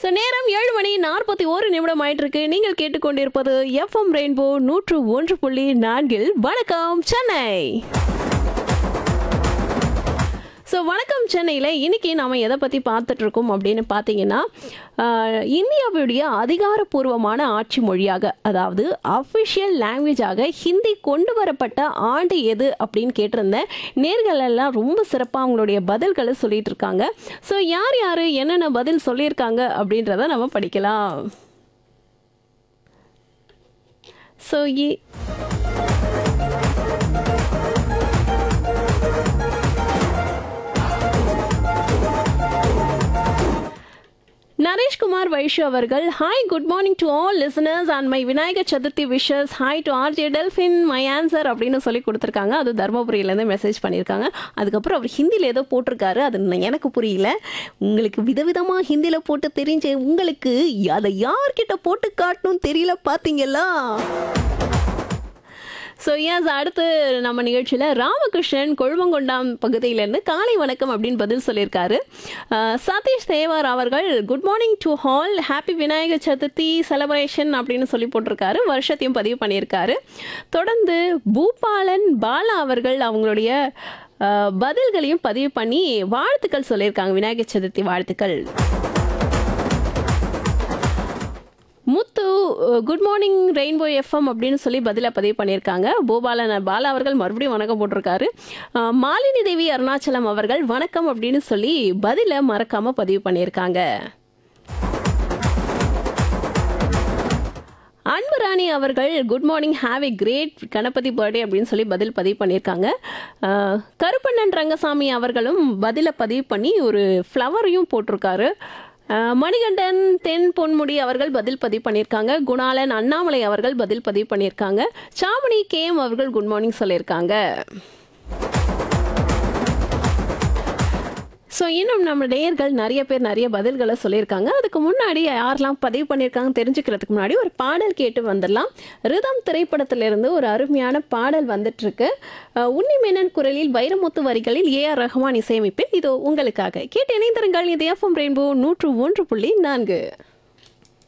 நேரம் 7:41 ஆயிட்டு இருக்கு. நீங்கள் கேட்டுக்கொண்டிருப்பது எஃப்எம் ரெயின்போ 101.4. வணக்கம் சென்னை. வணக்கம் சென்னையில் இன்னைக்கு நாம் எதை பற்றி பார்த்துட்டு இருக்கோம் அப்படின்னு பார்த்தீங்கன்னா, இந்தியாவுடைய அதிகாரப்பூர்வமான ஆட்சி மொழியாக, அதாவது அஃபிஷியல் லாங்குவேஜாக ஹிந்தி கொண்டு வரப்பட்ட ஆண்டு எது அப்படின்னு கேட்டிருந்தேன். நேர்கள் எல்லாம் ரொம்ப சிறப்பாக அவங்களுடைய பதில்களை சொல்லிட்டு இருக்காங்க. யார் யார் என்னென்ன பதில் சொல்லியிருக்காங்க அப்படின்றத நம்ம படிக்கலாம். ஸோ நரேஷ்குமார் வைஷ்ய அவர்கள், hi, good morning to all listeners and my Vinayagar Chaturthi wishes. Hi to RJ Delphine, my answer அப்படின்னு சொல்லி கொடுத்துருக்காங்க. அது தர்மபுரியிலேருந்து மெசேஜ் பண்ணியிருக்காங்க. அதுக்கப்புறம் அவர் ஹிந்தியில் ஏதோ போட்டிருக்காரு, அது எனக்கு புரியல. உங்களுக்கு விதவிதமாக ஹிந்தியில் போட்டு தெரிஞ்ச உங்களுக்கு அதை யார்கிட்ட போட்டு காட்டணும்னு தெரியல, பார்த்தீங்களா? அடுத்து நம்ம நிகழ்ச்சியில் ராமகிருஷ்ணன் கொழுமங்கொண்டாம் பகுதியிலேருந்து காலை வணக்கம் அப்படின்னு பதில் சொல்லியிருக்காரு. சதீஷ் தேவார் அவர்கள், good morning to all, happy Vinayagar Chaturthi celebration அப்படின்னு சொல்லி போட்டிருக்காரு. வருஷத்தையும் பதிவு பண்ணியிருக்காரு. தொடர்ந்து பூபாலன் பாலா அவர்கள் அவங்களுடைய பதில்களையும் பதிவு பண்ணி வாழ்த்துக்கள் சொல்லியிருக்காங்க, விநாயகர் சதுர்த்தி வாழ்த்துக்கள். முத்து, குட் மார்னிங் ரெயின்போ எஃப்எம் அப்படின்னு சொல்லி பதிலாக பதிவு பண்ணியிருக்காங்க. பாலா அவர்கள் மறுபடியும் வணக்கம் போட்டிருக்காரு. மாலினி தேவி அருணாச்சலம் அவர்கள் வணக்கம் அப்படின்னு சொல்லி பதிலை மறக்காம பதிவு பண்ணியிருக்காங்க. அன்புராணி அவர்கள், good morning, have a great Ganapathi birthday அப்படின்னு சொல்லி பதில் பதிவு பண்ணியிருக்காங்க. கருப்பண்ணன் ரங்கசாமி அவர்களும் பதிலை பதிவு பண்ணி ஒரு ஃப்ளவரையும் போட்டிருக்காரு. மணிகண்டன் தென் பொன்முடி அவர்கள் பதில் பதிவு பண்ணியிருக்காங்க. குணாலன் அண்ணாமலை அவர்கள் பதில் பதிவு பண்ணியிருக்காங்க. சாமணி கேம் அவர்கள் குட் மார்னிங் சொல்லியிருக்காங்க. இன்னும் நம்ம நேயர்கள் நிறைய பேர் நிறைய பதில்களை சொல்லியிருக்காங்க. அதுக்கு முன்னாடி யாரெல்லாம் பதிவு பண்ணியிருக்காங்க தெரிஞ்சுக்கிறதுக்கு முன்னாடி ஒரு பாடல் கேட்டு வந்துடலாம். ரிதம் திரைப்படத்திலிருந்து ஒரு அருமையான பாடல் வந்துட்டு இருக்கு. உன்னிமேனன் குரலில், வைரமுத்து வரிகளில், ஏஆர் ரஹ்மான் இசையமைப்பில் இதோ உங்களுக்காக. கேட்டு இணைந்திருங்கள். இது எஃப்எம் ரெயின்போ 101.4.